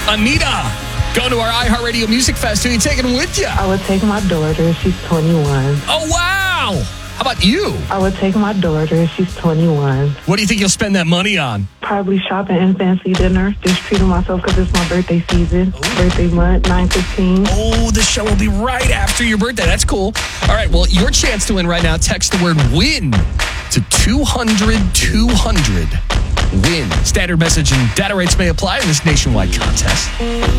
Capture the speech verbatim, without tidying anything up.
Anita, going to our iHeartRadio Music Fest. Who are you taking with you? I would take my daughter. She's twenty-one. Oh, wow. How about you? I would take my daughter. She's twenty-one. What do you think you'll spend that money on? Probably shopping and fancy dinner. Just treating myself because it's my birthday season. Ooh. Birthday month, nine fifteen. Oh, the show will be right after your birthday. That's cool. All right, well, your chance to win right now. Text the word WIN to two hundred two hundred. WIN. Standard message and data rates may apply in this nationwide contest.